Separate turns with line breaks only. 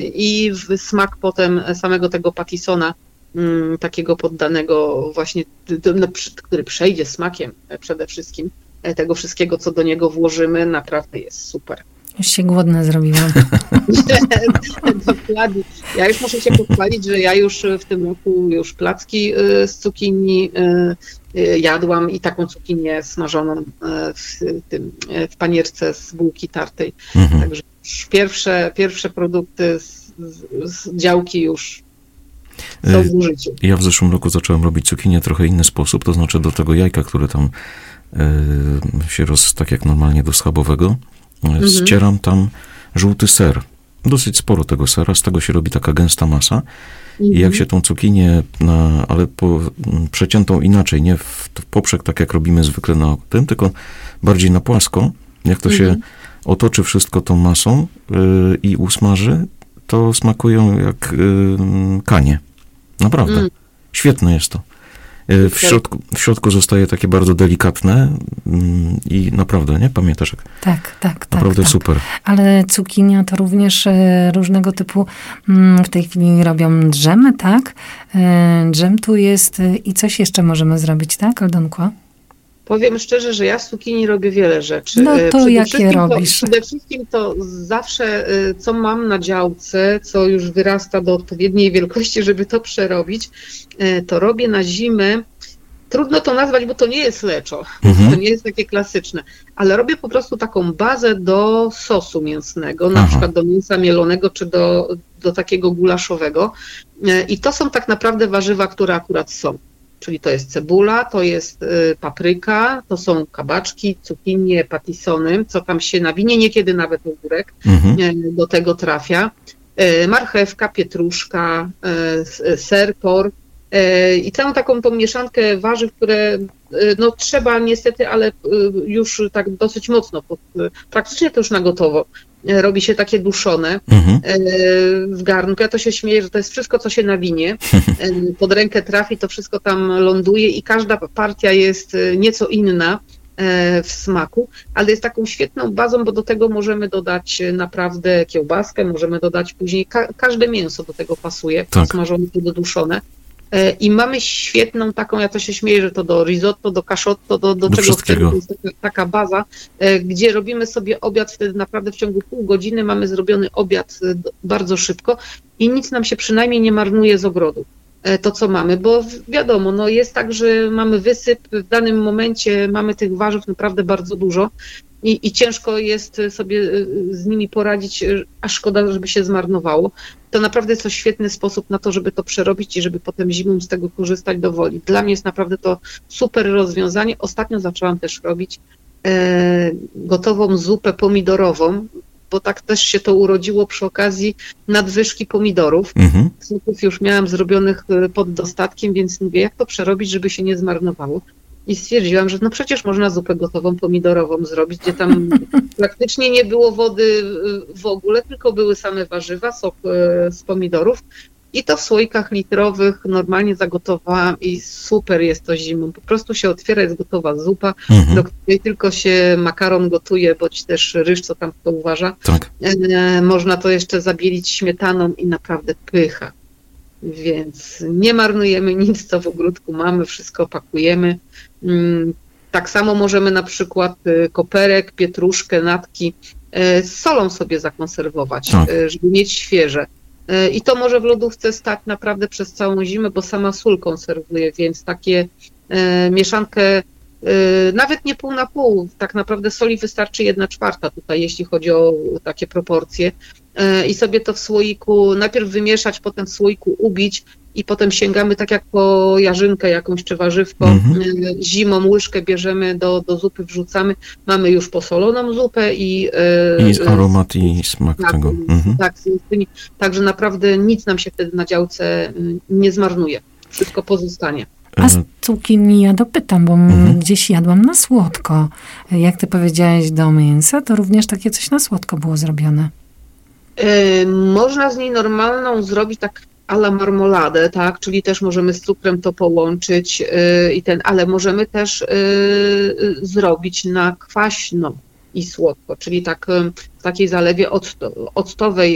i smak potem samego tego patisona, takiego poddanego właśnie, który przejdzie smakiem przede wszystkim tego wszystkiego, co do niego włożymy, naprawdę jest super.
Już się głodna zrobiłam.
Dokładnie. Ja już muszę się pochwalić, że ja już w tym roku placki z cukinii jadłam i taką cukinię smażoną w panierce z bułki tartej. Także już pierwsze produkty z działki już są w użyciu.
Ja w zeszłym roku zacząłem robić cukinię w trochę inny sposób, to znaczy do tego jajka, które tam się tak jak normalnie do schabowego, ścieram tam żółty ser. Dosyć sporo tego sera, z tego się robi taka gęsta masa. I jak się tą cukinię, ale przeciętą inaczej, nie w poprzek, tak jak robimy zwykle na tym, tylko bardziej na płasko, jak to się otoczy wszystko tą masą i usmaży, to smakują jak kanie. Naprawdę. Świetne jest to. W środku zostaje takie bardzo delikatne i naprawdę, nie? Pamiętasz?
Tak.
Naprawdę super.
Ale cukinia to również różnego typu, w tej chwili robią dżemy, tak? Dżem tu jest i coś jeszcze możemy zrobić, tak, Aldonko?
Powiem szczerze, że ja z cukinii robię wiele rzeczy.
No to jakie robisz?
Przede wszystkim to zawsze, co mam na działce, co już wyrasta do odpowiedniej wielkości, żeby to przerobić, to robię na zimę. Trudno to nazwać, bo to nie jest leczo, to nie jest takie klasyczne, ale robię po prostu taką bazę do sosu mięsnego, na przykład do mięsa mielonego, czy do takiego gulaszowego. I to są tak naprawdę warzywa, które akurat są. Czyli to jest cebula, to jest papryka, to są kabaczki, cukinie, patisony, co tam się nawinie, niekiedy nawet ogórek do tego trafia. Marchewka, pietruszka, ser, por i całą taką tą mieszankę warzyw, które no trzeba niestety, ale już tak dosyć mocno, praktycznie to już na gotowo. Robi się takie duszone w garnku. Ja to się śmieję, że to jest wszystko, co się nawinie. Pod rękę trafi, to wszystko tam ląduje i każda partia jest nieco inna w smaku, ale jest taką świetną bazą, bo do tego możemy dodać naprawdę kiełbaskę, możemy dodać później, każde mięso do tego pasuje, smażone czy doduszone. I mamy świetną taką, ja to się śmieję, że to do risotto, do cachotto, do czego chcemy, to jest taka baza, gdzie robimy sobie obiad, wtedy naprawdę w ciągu pół godziny mamy zrobiony obiad bardzo szybko i nic nam się przynajmniej nie marnuje z ogrodu. To, co mamy, bo wiadomo, no jest tak, że mamy wysyp, w danym momencie mamy tych warzyw naprawdę bardzo dużo i ciężko jest sobie z nimi poradzić, a szkoda, żeby się zmarnowało. To naprawdę jest to świetny sposób na to, żeby to przerobić i żeby potem zimą z tego korzystać do woli. Dla mnie jest naprawdę to super rozwiązanie. Ostatnio zaczęłam też robić gotową zupę pomidorową, bo tak też się to urodziło przy okazji nadwyżki pomidorów. Zupów już miałam zrobionych pod dostatkiem, więc mówię, jak to przerobić, żeby się nie zmarnowało. I stwierdziłam, że no przecież można zupę gotową pomidorową zrobić, gdzie tam praktycznie nie było wody w ogóle, tylko były same warzywa, sok z pomidorów. I to w słoikach litrowych normalnie zagotowałam i super jest to zimą. Po prostu się otwiera, jest gotowa zupa, do której tylko się makaron gotuje, bądź też ryż, co tam kto uważa. Można to jeszcze zabielić śmietaną i naprawdę pycha. Więc nie marnujemy nic, co w ogródku mamy, wszystko pakujemy. Tak samo możemy na przykład koperek, pietruszkę, natki z solą sobie zakonserwować, żeby mieć świeże. I to może w lodówce stać naprawdę przez całą zimę, bo sama sól konserwuje, więc takie mieszankę nawet nie pół na pół, tak naprawdę soli wystarczy 1/4 tutaj, jeśli chodzi o takie proporcje. I sobie to w słoiku najpierw wymieszać, potem w słoiku ubić i potem sięgamy tak jak po jarzynkę jakąś czy warzywko. Zimą łyżkę bierzemy do zupy, wrzucamy. Mamy już posoloną zupę i
aromat i smak tego.
Tak, także naprawdę nic nam się wtedy na działce nie zmarnuje. Wszystko pozostanie.
A z cukinii ja dopytam, bo gdzieś jadłam na słodko. Jak ty powiedziałeś do mięsa, to również takie coś na słodko było zrobione.
Można z niej normalną zrobić tak a la marmoladę, tak, czyli też możemy z cukrem to połączyć ale możemy też zrobić na kwaśno i słodko, czyli tak w takiej zalewie octowej